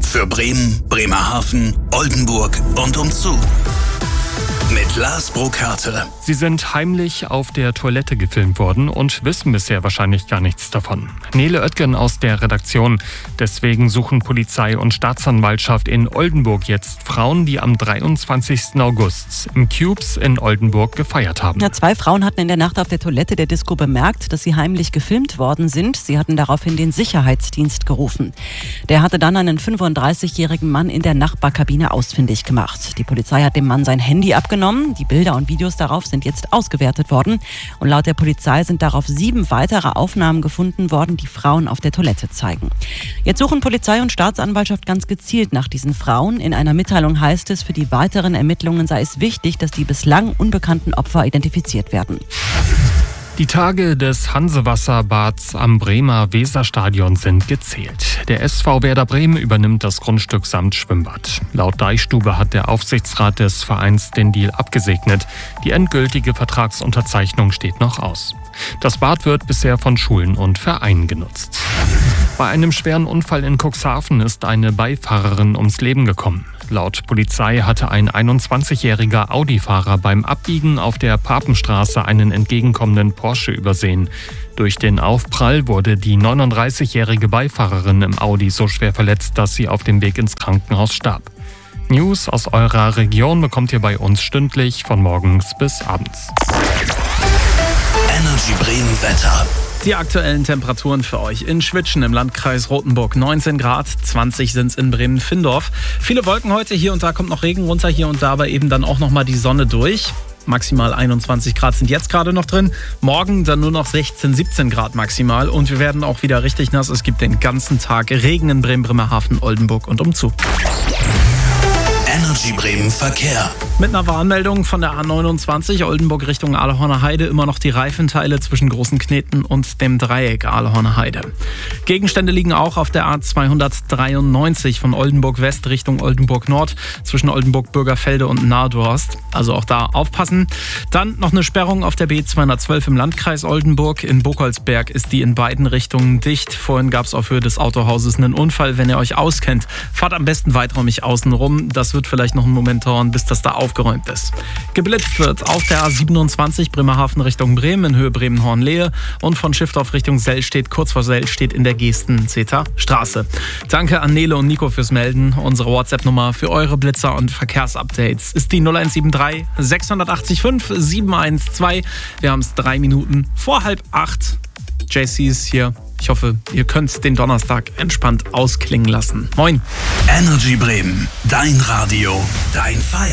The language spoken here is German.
Für Bremen, Bremerhaven, Oldenburg und umzu. Mit Lars Burkhardt. Sie sind heimlich auf der Toilette gefilmt worden und wissen bisher wahrscheinlich gar nichts davon. Nele Oettgen aus der Redaktion. Deswegen suchen Polizei und Staatsanwaltschaft in Oldenburg jetzt Frauen, die am 23. August im Cubes in Oldenburg gefeiert haben. Ja, 2 Frauen hatten in der Nacht auf der Toilette der Disco bemerkt, dass sie heimlich gefilmt worden sind. Sie hatten daraufhin den Sicherheitsdienst gerufen. Der hatte dann einen 35-jährigen Mann in der Nachbarkabine ausfindig gemacht. Die Polizei hat dem Mann sein Handy abgenommen. Die Bilder und Videos darauf sind jetzt ausgewertet worden. Und laut der Polizei sind darauf 7 weitere Aufnahmen gefunden worden, die Frauen auf der Toilette zeigen. Jetzt suchen Polizei und Staatsanwaltschaft ganz gezielt nach diesen Frauen. In einer Mitteilung heißt es, für die weiteren Ermittlungen sei es wichtig, dass die bislang unbekannten Opfer identifiziert werden. Die Tage des Hansewasserbads am Bremer Weserstadion sind gezählt. Der SV Werder Bremen übernimmt das Grundstück samt Schwimmbad. Laut Deichstube hat der Aufsichtsrat des Vereins den Deal abgesegnet. Die endgültige Vertragsunterzeichnung steht noch aus. Das Bad wird bisher von Schulen und Vereinen genutzt. Bei einem schweren Unfall in Cuxhaven ist eine Beifahrerin ums Leben gekommen. Laut Polizei hatte ein 21-jähriger Audi-Fahrer beim Abbiegen auf der Papenstraße einen entgegenkommenden Porsche übersehen. Durch den Aufprall wurde die 39-jährige Beifahrerin im Audi so schwer verletzt, dass sie auf dem Weg ins Krankenhaus starb. News aus eurer Region bekommt ihr bei uns stündlich von morgens bis abends. Energy Bremen Wetter. Die aktuellen Temperaturen für euch in Schwitschen im Landkreis Rothenburg 19 Grad, 20 sind es in Bremen-Findorf. Viele Wolken heute, hier und da kommt noch Regen runter, hier und da aber eben dann auch nochmal die Sonne durch. Maximal 21 Grad sind jetzt gerade noch drin. Morgen dann nur noch 16, 17 Grad maximal und wir werden auch wieder richtig nass. Es gibt den ganzen Tag Regen in Bremen, Bremerhaven, Oldenburg und umzu. Energy Bremen Verkehr. Mit einer Warnmeldung von der A29 Oldenburg Richtung Ahlhorner Heide immer noch die Reifenteile zwischen Großen Kneten und dem Dreieck Ahlhorner Heide. Gegenstände liegen auch auf der A293 von Oldenburg West Richtung Oldenburg Nord zwischen Oldenburg Bürgerfelde und Nahedorst. Also auch da aufpassen. Dann noch eine Sperrung auf der B212 im Landkreis Oldenburg. In Burgholzberg ist die in beiden Richtungen dicht. Vorhin gab es auf Höhe des Autohauses einen Unfall. Wenn ihr euch auskennt, fahrt am besten weiträumig außen rum. Das wird vielleicht noch einen Moment dauern, bis das da aufgeräumt ist. Geblitzt wird auf der A27 Bremerhaven Richtung Bremen in Höhe Bremen-Hornlehe und von Schiffdorf Richtung Sellstedt, kurz vor Sellstedt in der Gesten-Zeter Straße. Danke an Nele und Nico fürs Melden. Unsere WhatsApp-Nummer für eure Blitzer und Verkehrsupdates ist die 0173 680 5 712. Wir haben es 3 Minuten vor 7:30. JC ist hier. Ich hoffe, ihr könnt den Donnerstag entspannt ausklingen lassen. Moin. Energy Bremen, dein Radio, dein Feier.